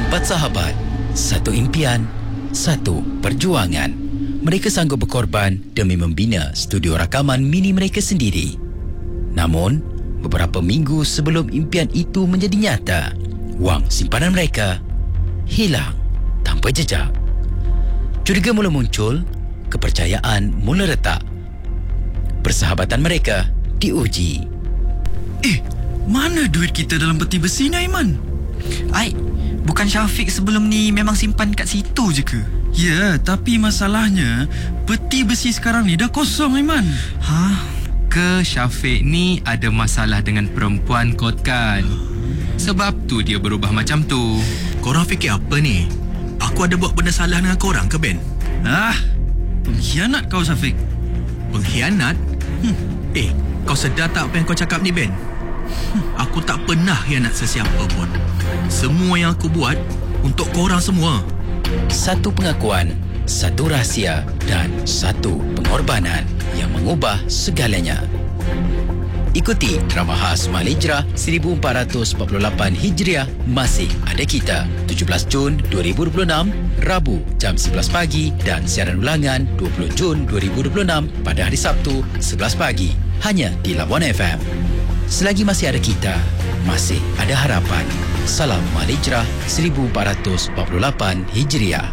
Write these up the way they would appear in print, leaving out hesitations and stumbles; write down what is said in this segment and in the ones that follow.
Empat sahabat, satu impian, satu perjuangan. Mereka sanggup berkorban demi membina studio rakaman mini mereka sendiri. Namun, beberapa minggu sebelum impian itu menjadi nyata, wang simpanan mereka hilang tanpa jejak. Curiga mula muncul, kepercayaan mula retak. Persahabatan mereka diuji. Mana duit kita dalam peti besi ni, Aiman? Bukan Syafiq sebelum ni memang simpan kat situ je ke? Ya, tapi masalahnya peti besi sekarang ni dah kosong, Aiman. Ke Syafiq ni ada masalah dengan perempuan kot kan? Sebab tu dia berubah macam tu. Korang fikir apa ni? Aku ada buat benda salah dengan korang ke, Ben? Pengkhianat kau, Syafiq. Pengkhianat? Kau sedar tak apa yang kau cakap ni, Ben? Aku tak pernah khianat sesiapa pun. Semua yang aku buat untuk korang semua. Satu pengakuan, satu rahsia dan satu pengorbanan yang mengubah segalanya. Ikuti drama khas Mahal Hijrah 1448 Hijriah Masih Ada Kita 17 Jun 2026 Rabu jam 11 pagi dan siaran ulangan 20 Jun 2026 pada hari Sabtu 11 pagi hanya di Labuan FM. Selagi masih ada kita, masih ada harapan. Salam Mahal Hijrah 1448 Hijriah.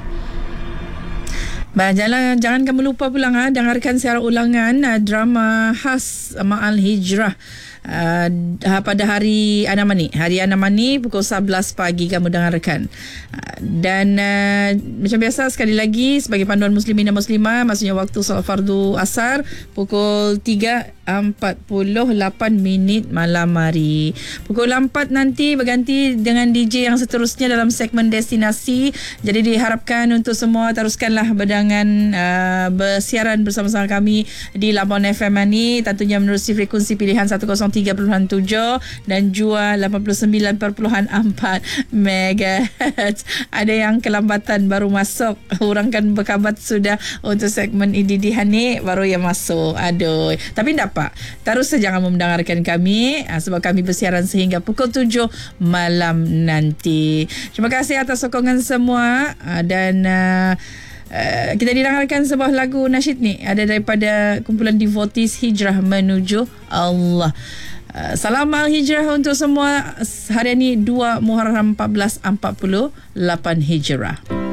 Jangan kamu lupa pula dengarkan siaran ulangan drama khas Mahal Hijrah pada hari Anamani pukul 11 pagi kamu dengarkan. Dan macam biasa sekali lagi sebagai panduan muslimin dan muslimah, maksudnya waktu solat fardu asar pukul 3.48 malam hari. Pukul 4 nanti berganti dengan DJ yang seterusnya dalam segmen destinasi. Jadi diharapkan untuk semua teruskanlah bersiaran bersama-sama kami di Labuan FM ini, tentunya menerusi frekuensi pilihan 103.7 dan jua 89.4 MHz. Ada yang kelambatan baru masuk, orang kan berkabat sudah untuk segmen IDD ni baru yang masuk. Aduh, tapi tak apa, terus saja kamu mendengarkan kami sebab kami bersiaran sehingga pukul 7 malam nanti. Terima kasih atas sokongan semua dan kita didengarkan sebuah lagu nasyid ni ada daripada kumpulan devotees Hijrah Menuju Allah. Salam Mahal Hijrah untuk semua. Hari ini 2 Muharram 1448 Hijrah.